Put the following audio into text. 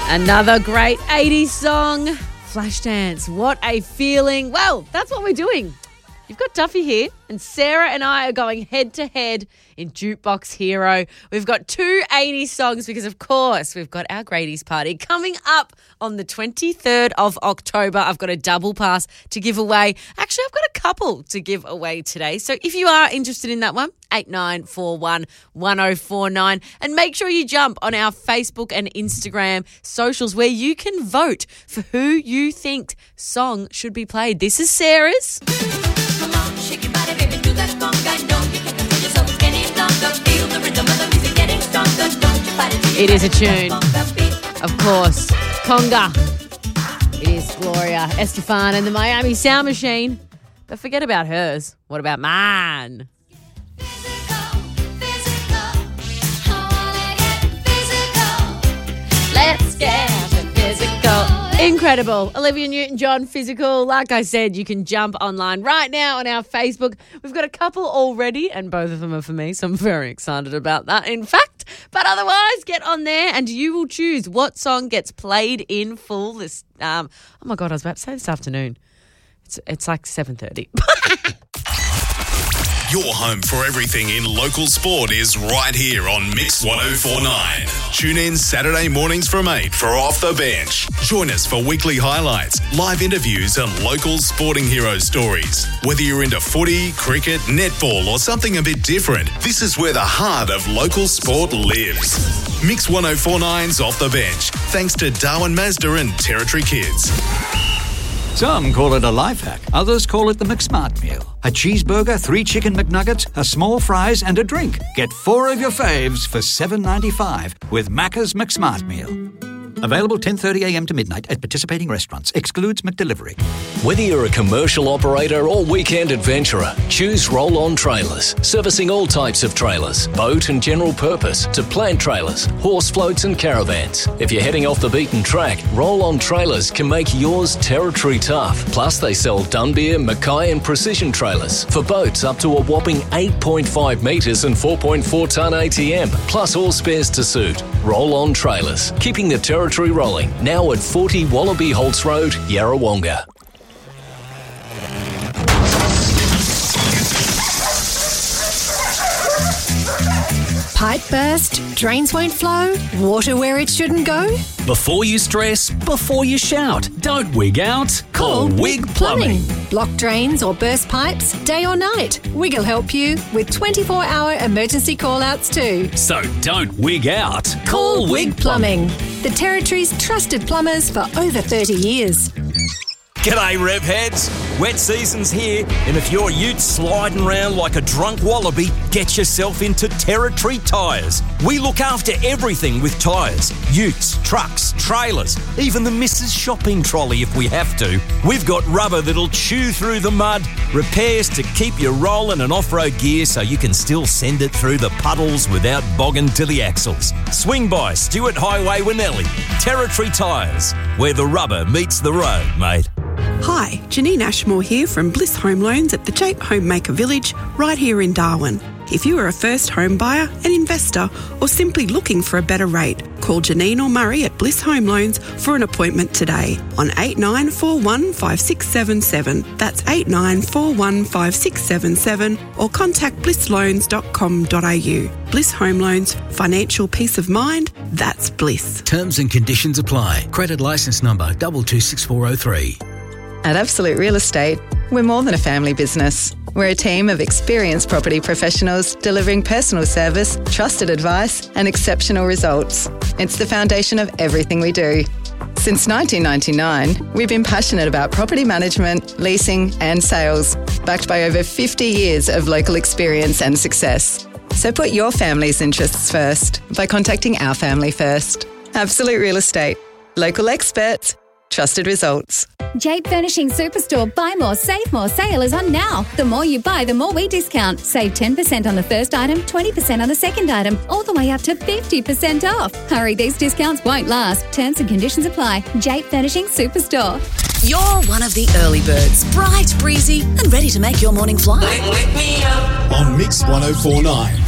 Another great 80s song, Flashdance. What a feeling. Well, that's what we're doing. You've got Duffy here, and Sarah and I are going head-to-head in Jukebox Hero. We've got two 80s songs because, of course, we've got our Grady's party coming up on the 23rd of October. I've got a double pass to give away. Actually, I've got a couple to give away today. So if you are interested in that one, 8941 1049. And make sure you jump on our Facebook and Instagram socials where you can vote for who you think song should be played. This is Sarah's. Come on, shake your body, baby, do that conga. I know you can control yourself, it's getting stronger. Feel the rhythm of the music getting stronger. Don't you fight it. It is a tune. Of course, conga. It is Gloria Estefan and the Miami Sound Machine. But forget about hers. What about mine? Let's get physical. Incredible. Olivia Newton-John, Physical. Like I said, you can jump online right now on our Facebook. We've got a couple already, and both of them are for me, so I'm very excited about that, in fact. But otherwise, get on there and you will choose what song gets played in full this, oh my God, I was about to say this afternoon. It's like 7:30. Your home for everything in local sport is right here on Mix 1049. Tune in Saturday mornings from 8 for Off the Bench. Join us for weekly highlights, live interviews and local sporting hero stories. Whether you're into footy, cricket, netball or something a bit different, this is where the heart of local sport lives. Mix 1049's Off the Bench, thanks to Darwin Mazda and Territory Kids. Some call it a life hack. Others call it the McSmart meal. A cheeseburger, 3 chicken McNuggets, a small fries and a drink. Get 4 of your faves for $7.95 with Macca's McSmart meal. Available 10:30am to midnight at participating restaurants. Excludes McDelivery. Whether you're a commercial operator or weekend adventurer, choose Roll-On Trailers. Servicing all types of trailers, boat and general purpose, to plant trailers, horse floats and caravans. If you're heading off the beaten track, Roll-On Trailers can make yours territory tough. Plus, they sell Dunbeer, Mackay and Precision trailers for boats up to a whopping 8.5 metres and 4.4 tonne ATM. Plus, all spares to suit. Roll-On Trailers, keeping the territory rolling. Now at 40 Wallaby Holtz Road, Yarrawonga. Pipe burst? Drains won't flow? Water where it shouldn't go? Before you stress, before you shout, don't wig out. Call Wig Plumbing. Block drains or burst pipes, day or night. Wig'll help you with 24-hour emergency call-outs too. So don't wig out. Call Wig Plumbing. The Territory's trusted plumbers for over 30 years. G'day, rev heads. Wet season's here, and if your ute sliding around like a drunk wallaby, get yourself into Territory Tyres. We look after everything with tyres. Utes, trucks, trailers, even the Mrs. Shopping trolley if we have to. We've got rubber that'll chew through the mud, repairs to keep you rolling and off-road gear so you can still send it through the puddles without bogging to the axles. Swing by Stewart Highway, Winnellie. Territory Tyres, where the rubber meets the road, mate. Hi, Janine Ashmore here from Bliss Home Loans at the Jape Homemaker Village, right here in Darwin. If you are a first home buyer, an investor, or simply looking for a better rate, call Janine or Murray at Bliss Home Loans for an appointment today on 8941 5677. That's 8941 5677, or contact blissloans.com.au. Bliss Home Loans, financial peace of mind, that's bliss. Terms and conditions apply. Credit licence number 226403. At Absolute Real Estate, we're more than a family business. We're a team of experienced property professionals delivering personal service, trusted advice, and exceptional results. It's the foundation of everything we do. Since 1999, we've been passionate about property management, leasing, and sales, backed by over 50 years of local experience and success. So put your family's interests first by contacting our family first. Absolute Real Estate. Local experts. Trusted results. Jape Furnishing Superstore Buy More, Save More sale is on now. The more you buy, the more we discount. Save 10% on the first item, 20% on the second item, all the way up to 50% off. Hurry, these discounts won't last. Terms and conditions apply. Jape Furnishing Superstore. You're one of the early birds, bright, breezy, and ready to make your morning fly. On Mix 1049.